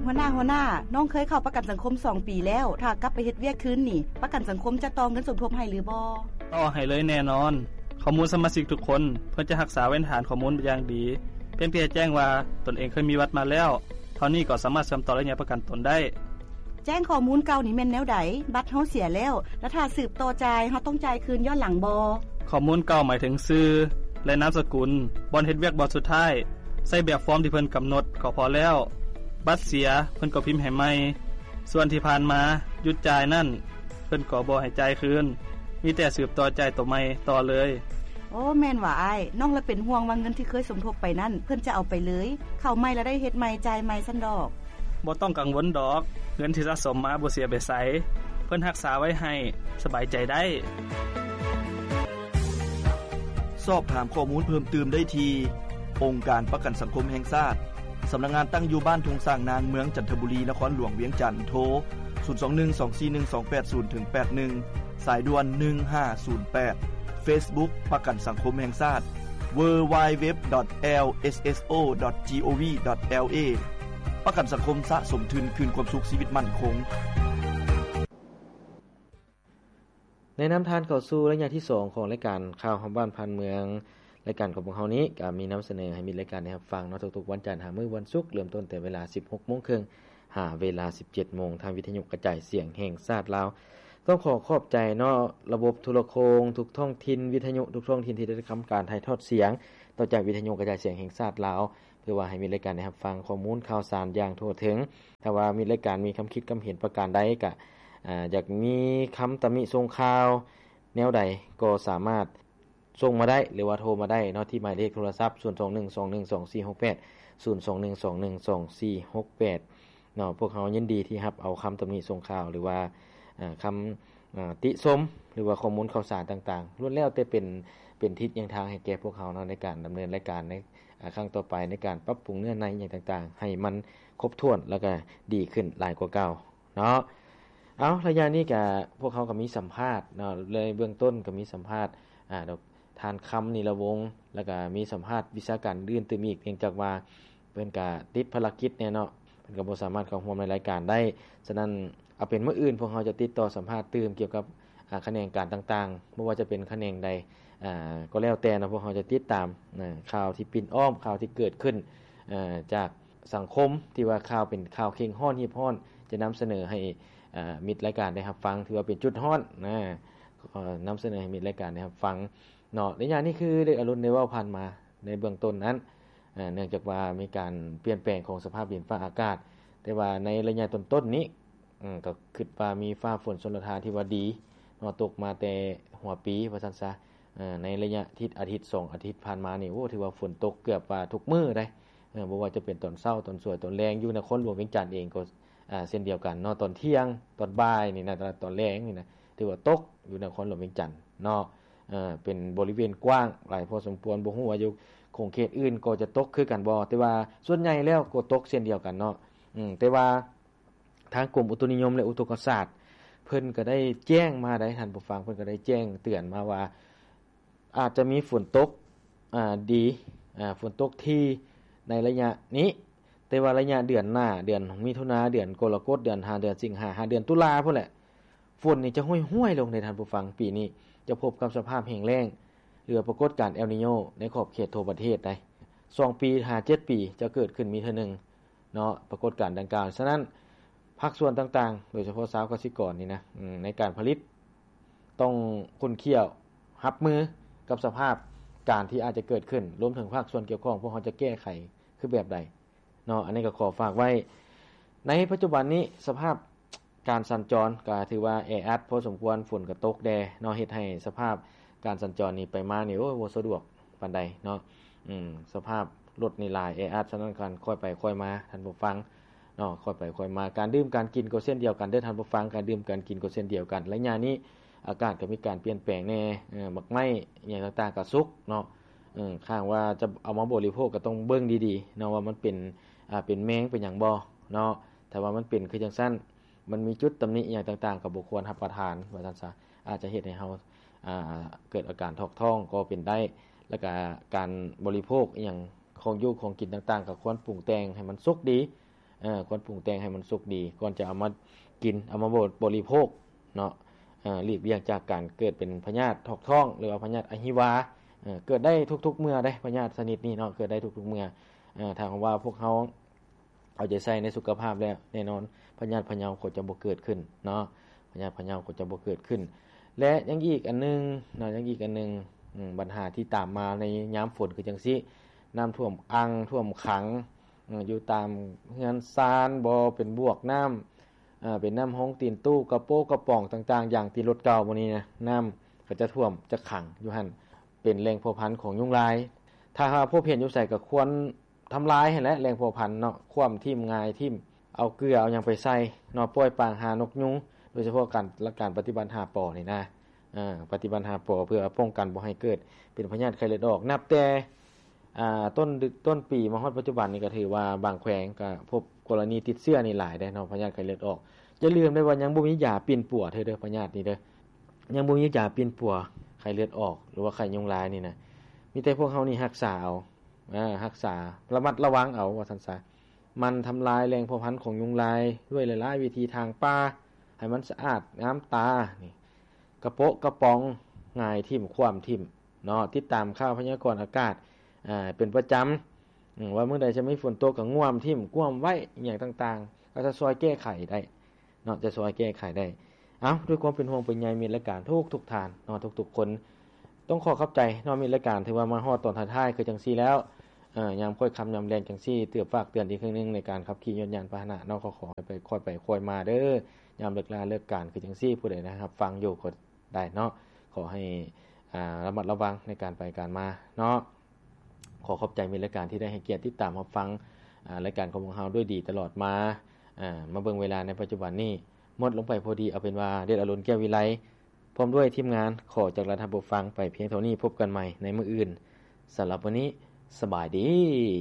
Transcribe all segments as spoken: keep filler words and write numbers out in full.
หัวหน้าหัวหน้าน้องเคยเข้าประกันสังคมสองปีแล้วถ้ากลับไปเฮ็ดเวียกคืนนี่ประกันสังคมจะต่อเงินสมทบให้หรือบ่ต่อให้เลยแน่นอนข้อมูลสมาชิกทุกคนเพื่อจะรักษาไว้ฐานข้อมูลอย่างดีเพียงเพียงแจ้งว่าตนเองเคยมีวัดมาแล้วเท่านี้ก็สามารถเชื่อมต่อระยะประกันตนได้แจ้งข้อมูลเก่านี่แม่นแนวใดบัตรเฮาเสียแล้วแล้วถ้าสืบต่อจ่ายเฮาต้องจ่ายคืนย้อนหลังบ่ข้อมูลเก่าหมายถึงชื่อและนามสกุลบ่อนเฮ็ดเวียกบ่สุดท้ายใส่แบบฟอร์มที่เพิ่นกำหนดก็พอแล้วบัตรเสียเพิ่นก็พิมพ์ให้ใหม่ส่วนที่ผ่านมาหยุดจ่ายนั่นเพิ่นก็บ่ให้จ่ายคืนมีแต่สืบต่อจ่ายตัวใหม่ต่อเลยโอ้แม่นว่าอ้ายน้องละเป็นห่วงว่าเงินที่เคยสมทบไปนั่นเพิ่นจะเอาไปเลยเข้าใหม่แล้วได้เฮ็ดใหม่จ่ายใหม่ซั่นดอกบ่ต้องกังวลดอกเงินที่สะสมมาบ่เสียไปไสเพิ่นรักษาไว้ให้สบายใจได้สอบถามข้อมูลเพิ่มเติมได้ที่องค์การประกันสังคมแห่งชาติสำนักงานตั้งอยู่บ้านทุ่งสร้างนางเมืองจันทบุรีนครหลวงเวียงจันทน์โทรศูนย์ สอง หนึ่ง สอง สี่ หนึ่ง สอง แปด ศูนย์ ถึง แปด หนึ่งสายด่วนหนึ่งห้าศูนย์แปด Facebook ประกันสังคมแห่งชาติ ดับเบิลยู ดับเบิลยู ดับเบิลยู ดอท แอล เอส เอส โอ ดอท จี โอ วี ดอท แอล เอ ประกันสังคมสะสมทุนคืนความสุขชีวิตมั่นคงในน้ำทานเข้าสู่ระยะที่สองของรายการข่าวของบ้านพันเมืองรายการของพวกเฮานี้ก็มีนําเสนอให้มีรายการให้รับฟังเนาะทุกๆวันจันทร์หามื้อวันศุกร์เริ่มต้นแต่เวลา สิบหกโมงครึ่ง หาเวลา สิบเจ็ดโมงทางวิทยุกระจายเสียงแห่งชาติลาวต้องขอขอบใจเนาะระบบโทรโคงทุกท้องถิ่นวิทยุทุกท้องถิ่นที่ได้ทำการถ่ายทอดเสียงต่อจากวิทยุกระจายเสียงแห่งชาติลาวเพื่อว่าให้มีรายการให้รับฟังข้อมูลข่าวสารอย่างทั่วถึงถ้าว่ามีรายการมีคำคิดคำเห็นประการใดก็อ่าอยากมีคำตำหนิส่งข่าวแนวใดก็สามารถส่งมาได้หรือว่าโทรมาได้เนาะที่หมายเลขโทรศัพท์ศูนย์ สอง หนึ่ง สอง หนึ่ง สอง สี่ หก แปด ศูนย์ สอง หนึ่ง สอง หนึ่ง สอง สี่ หก แปดเนาะพวกเฮายินดีที่รับเอาคำตำหนิส่งข่าวหรือว่าอ่าคำอ่าติชมหรือว่าข้อมูลข่าวสารต่างๆล้วนแล้วแต่เป็นเป็นทิศแนวทางให้แก่พวกเฮาเนาะในการดำเนินรายการในอ่าครั้งต่อไปในการปรับปรุงเนื้อในอย่างต่างๆให้มันครบถ้วนแล้วก็ดีขึ้นหลายกว่าเก่าเนาะเอาระยะนี้ก็พวกเขาก็มีสัมภาษณ์เนาะเลยเบื้องต้นก็มีสัมภาษณ์อ่าดอกทานคำนิรวงศ์แล้วก็มีสัมภาษณ์วิชาการอื่นตื่มอีกเนื่องจากว่าเพิ่นก็ติดภารกิจเนี่ยเนาะเพิ่นก็บ่สามารถเข้าร่วมในรายการได้ฉะนั้นเอาเป็นมื้ออื่นพวกเราจะติดต่อสัมภาษณ์ตื่มเกี่ยวกับอ่าแขนงการต่างๆบ่ว่าจะเป็นแขนงใดอ่าก็แล้วแต่นะพวกเราจะติดตามนะข่าวที่ปิ่นอ้อมข่าวที่เกิดขึ้นเอ่อจากสังคมที่ว่าข่าวเป็นข่าวเข่งฮ้อนฮีบฮ้อนจะนําเสนอให้อ่ามิตรรายการได้รับฟังถือว่าเป็นจุดฮ้อนนะก็นําเสนอให้มิตรรายการได้รับฟังเนาะในอย่างนี้คือได้อรุณได้เว้าผ่านมาในเบื้องต้นนั้นอ่าเนื่องจากว่ามีการเปลี่ยนแปลงของสภาพดินฟ้าอากาศแต่ว่าในระยะต้นๆนี้อืมก็คิดว่ามีฟ้าฝนชลทานที่ว่าดีเนาะตกมาแต่หัวปีว่าซั่นซะเอ่อในระยะอาทิตย์อาทิตย์สองอาทิตย์ผ่านมานี่โอ้ถือว่าฝนตกเกือบว่าทุกมื้อได้เออบ่ว่าจะเป็นตอนเช้าตอนสวยตอนแลงอยู่นครหลวงเวียงจันทน์เองก็อ่าเช่นเดียวกันเนาะตอนเที่ยงตอนบ่ายนี่นะตอนแลงนี่นะถือว่าตกอยู่นครหลวงเวียงจันทน์เนาะเอ่อเป็นบริเวณกว้างหลายพอสมควรบ่ฮู้ว่าอยู่คงเขตอื่นก็จะตกคือกันบ่แต่ว่าส่วนใหญ่แล้วก็ตกเช่นเดียวกันเนาะอืมแต่ว่าทางกรมอุตุนิยมและอุตุกศาสตร์เพิ่นก็ได้แจ้งมาได้ท่านผู้ฟังเพิ่นก็ได้แจ้งเตือนมาว่าอาจจะมีฝนตกอ่าดีอ่าฝนตกที่ในระยะนี้แต่ว่าระยะเดือนหน้าเดือนมิถุนายนเดือนกรกฎาคมเดือนห้าเดือนสิงหาคมเดือนตุลาพุ่นแหละฝนนี่จะห้วยๆลงในท่านผู้ฟังปีนี้จะพบกับสภาพแห้งแล้งหรือปรากฏการณ์เอลนีโญในขอบเขตทั่วประเทศได้สองปีห้า เจ็ดปีจะเกิดขึ้นมีเทื่อนึงเนาะปรากฏการณ์ดังกล่าวฉะนั้นภาคส่วนต่างๆโดยเฉพาะชาวเกษตรกรนี่นะในการผลิตต้องคุ้นเคี่ยวรับมือกับสภาพการที่อาจจะเกิดขึ้นรวมถึงภาคส่วนเกี่ยวข้องพวกเขาจะแก้ไขคือแบบใดเนาะอันนี้ก็ขอฝากไว้ในปัจจุบันนี้สภาพการสัญจรก็ถือว่าแออัดพอสมควรฝนก็ตกแดเนาะเฮ็ดให้สภาพการสัญจรนี่ไปมานี่โอ้บ่สะดวกปานใดเนาะอืมสภาพรถนี่หลายแออัดฉะนั้นการค่อยไปค่อยมาท่านผู้ฟังเนาะค่อยไปค่อยมาการดื่มการกินก็เช่นเดียวกันเด้อท่านผู้ฟังการดื่มการกินก็เช่นเดียวกันระยะนี้อากาศก็มีการเปลี่ยนแปลงแน่เออบักไม้หยังต่างๆก็สุกเนาะเออข้างว่าจะเอามาบริโภคก็ต้องเบิ่งดีๆเนาะว่ามันเป็นอ่าเป็นแมงเป็นหยังบ่เนาะถ้าว่ามันเป็นคือจังซั่นมันมีจุดตำหนิหยังต่างๆก็บ่ควรรับประทานว่าซั่นซะอาจจะเฮ็ดให้เฮาอ่าเกิดอาการท้องท้องก็เป็นได้แล้วก็การบริโภคอีหยังของอยู่ของกินต่างๆก็ควรปรุงแต่งให้มันสุกดีเอ่อควรปรุงแต่งให้มันสุกดีก่อนจะเอามากินเอามาบริโภคเนาะเอ่อหลีกเลี่ยงจากการเกิดเป็นพยาธิท้องท้องหรือว่าพยาธิอหิวาเอ่อเกิดได้ทุกๆเมื่อได้พยาธิชนิดนี้เนาะเกิดได้ทุกๆเมื่อเอ่อถ้าว่าพวกเฮาเอาใจใส่ในสุขภาพแล้วแน่นอนพยาธิพะเยาก็จะบ่เกิดขึ้นเนาะพยาธิพะเยาก็จะบ่เกิดขึ้นและยังอีกอันนึงเนาะยังอีกอันนึงอืมปัญหาที่ตามมาในยามฝนคือจังซี่น้ำท่วมอังท่วมขังอยู่ตามเรือนซานบ่เป็นบวกน้ำอ่าเป็นน้ำห้องตีนตู้กระโปกระป๋องต่างๆอย่างที่รถเก่าบ่นี้นะน้ำก็จะท่วมจะขังอยู่หั่นเป็นแหล่งเพาะพันธุ์ของยุงลายถ้าหาพบเห็นอยู่ไสก็ควรทำลายให้แหละแหล่งเพาะพันธุ์เนาะคว่ำทิ่มงายทิ่มเอาเกลือเอาหยังไปใส่เนาะปล่อยปางหานกยุงโดยเฉพาะการละการปฏิบัติหาปอนี่นะอ่าปฏิบัติหาปอเพื่อป้องกันบ่ให้เกิดเป็นพยาธิไข้เลือดออกนับแต่อ่าต้นต้นปีมาฮอดปัจจุบันนี่ก็ถือว่าบางแขวงก็พบกรณีติดเชื้อนี่หลายได้เนาะพยาธิไข้เลือดออกอย่าลืมได้ว่ายังบ่มียาปิ่นปัวเด้อเด้อพยาธินี่เด้อยังบ่มียาปิ่นปัวไข้เลือดออกหรือว่าไข้ยุงลายนี่นะมีแต่พวกเฮานี่รักษาเอาอ่ารักษาระมัดระวังเอาว่าซั่นซะมันทำลายแหล่งเพาะพันธุ์ของยุงลายด้วยหลายๆวิธีทางป่าให้มันสะอาดงามตานี่กระโปะกระป๋องง่ายทิ่มคว่ำทิ่มเนาะติดตามข่าวพยากรณ์อากาศอ่าเป็นประจำอือว่าเมื่อใดจะมีฝนตกก็ง่วมทิ่มก้วมไว้อหย่างต่างๆก็จะช่วยแก้ไขได้เนาะจะช่วยแก้ไขได้เอ้าด้วยความเป็นห่วงเป็นใยมีรายการทุกทุกทานเนาะทุกๆคนต้องขอขอบใจเนาะมีรายการถือว่ามาฮอดตอนท้ายๆคือจังซี่แล้วเอ่อยามค่อยคำยามแรงจังซี่เตือนฝากเตือนอีกครั้งนึงในการขับขี่ยนต์ยานพาหนะเนาะขอขอไปค่อยไปค่อยมาเด้อยามเลิกลาเลิกการคือจังซี่ผู้ใดนะครับฟังอยู่ก็ได้เนาะขอให้อ่าระมัดระวังในการไปการมาเนาะขอขอบใจมีรายการที่ได้ให้เกียรติติดตามรับฟังอ่ารายการของเฮาด้วยดีตลอดมาอ่ามาเบิ่งเวลาในปัจจุบันนี้หมดลงไปพอดีเอาเป็นว่าเดชอรุณแก้ววิไลพร้อมด้วยทีมงานขอจากรัฐบฟังไปเพียงเท่านี้พบกันใหม่ในมื้ออื่นสำหรับวันนี้สบายดี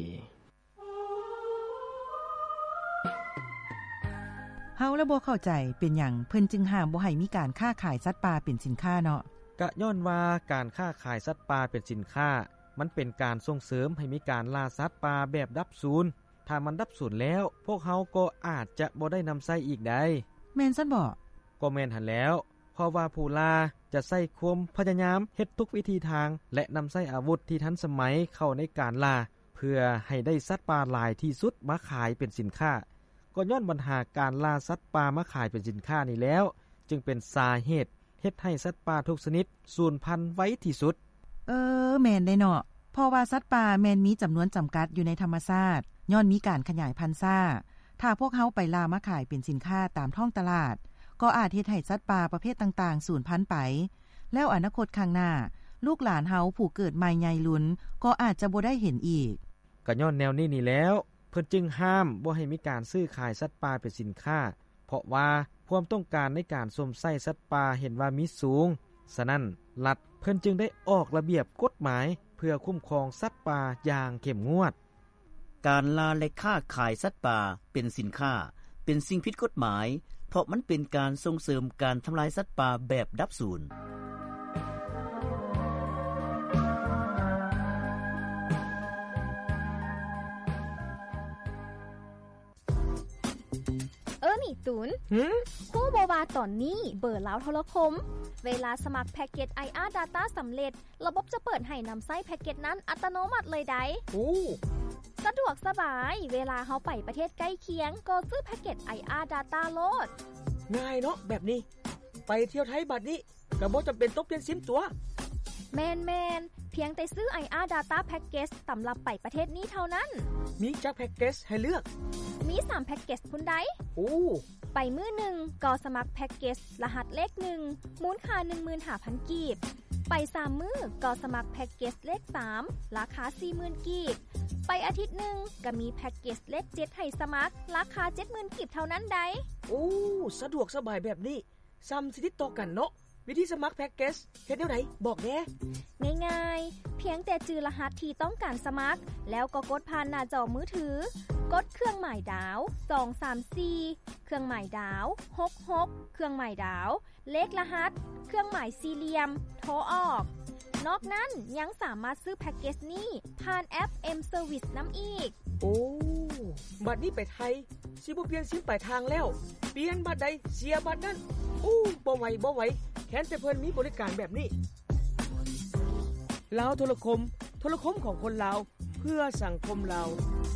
เฮาและบ่เข้าใจเป็นหยังเพิ่นจึงห้ามบ่ให้มีการค้าขายสัตว์ป่าเป็นสินค้าเนาะกะย้อนว่าการค้าขายสัตว์ป่าเป็นสินค้ามันเป็นการส่งเสริมให้มีการล่าสัตว์ป่าแบบดับสูญถ้ามันดับสูญแล้วพวกเฮาก็อาจจะบ่ได้นำใช้อีกได้แม่นซั่นบ่ก็แม่นหั่นแล้วเพราะว่าผู้ล่าจะใช้ความพยายามเฮ็ดทุกวิธีทางและนำใช้อาวุธที่ทันสมัยเข้าในการล่าเพื่อให้ได้สัตว์ป่าหลายที่สุดมาขายเป็นสินค้าก็ย้อนปัญหาการล่าสัตว์ป่ามาขายเป็นสินค้านี่แล้วจึงเป็นสาเหตุเฮ็ดให้สัตว์ป่าทุกชนิดสูญพันธุ์ไว้ที่สุดเออแม่นได้เนาะเพราะว่าสัตว์ป่าแม่นมีจํานวนจํากัดอยู่ในธรรมชาติย้อนมีการขยายพันธุ์ซ่าถ้าพวกเฮาไปล่ามาขายเป็นสินค้าตามท้องตลาดก็อาจเฮ็ดให้สัตว์ป่าประเภทต่างๆสูญพันธุ์ไปแล้วอนาคตข้างหน้าลูกหลานเฮาผู้เกิดใหม่ใหญ่ลุ้นก็อาจจะบ่ได้เห็นอีกก็ย้อนแนวนี้นี่แล้วเพิ่นจึงห้ามบ่ให้มีการซื้อขายสัตว์ป่าเป็นสินค้าเพราะว่าความต้องการในการสมใส่สัตว์ป่าเห็นว่ามีสูงฉะนั้นรัฐเพิ่นจึงได้ออกระเบียบกฎหมายเพื่อคุ้มครองสัตว์ป่าอย่างเข้มงวดการล่าและค้าขายสัตว์ป่าเป็นสินค้าเป็นสิ่งผิดกฎหมายเพราะมันเป็นการส่งเสริมการทำลายสัตว์ป่าแบบดับสูญเออนี่ตูนหึฮู้บ่ว่าตอนนี้เบอร์ลาวโทรคมเวลาสมัครแพ็กเกจ ไอ อาร์ Data สำเร็จระบบจะเปิดให้นําใช้แพ็กเกจนั้นอัตโนมัติเลยได้โอ้สะดวกสบายเวลาเฮาไปประเทศใกล้เคียงก็ซื้อแพ็กเกจ ไอ อาร์ Data โลดง่ายเนาะแบบนี้ไปเที่ยวไทยบัดนี้ก็บ่จําเป็นต้องเปลี่ยนซิมตัวแม่นๆเพียงแต่ซื้อ ไอ อาร์ Data Package สำหรับไปประเทศนี้เท่านั้นมีจักแพ็กเกจให้เลือกมีสามแพ็กเกจพุ่นใดโอ้ไปมื้อหนึ่งก็สมัครแพ็กเกจรหัสเลขหนึ่งมูลค่า หนึ่งหมื่นห้าพัน กีบไปสามมื้อก็สมัครแพ็กเกจเลขสามราคา สี่หมื่น กีบไปอาทิตย์หนึ่งก็มีแพ็กเกจเลขเจ็ดให้สมัครราคา เจ็ดหมื่น กีบเท่านั้นใดโอ้สะดวกสบายแบบนี้ซ้ำสิติดต่อกันเนาะวิธีสมัครแพ็กเกจเฮ็ดแนวใดบอกแหน่ง่ายๆเพียงแต่จื่อรหัสที่ต้องการสมัครแล้วก็กดผ่านหน้าจอมือถือกดเครื่องหมายดาวสอง สาม สี่ เครื่องหมายดาวหก หกเครื่องหมายดาวเลขรหัสเครื่องหมายสี่เหลี่ยมโทรออกนอกนั้นยังสามารถซื้อแพ็กเกจนี้ผ่านแอป M Service นำอีกโอ้บัดนี้ไปไทยสิบ่เปลี่ยนซิมปลายทางแล้วเปลี่ยนบัดใดเสียบัดนั้นโอ้บ่ไหวบ่ไหวแค่แต่เพิ่นมีบริการแบบนี้ลาวโทรคมโทรคมของคนลาวเพื่อสังคมลาว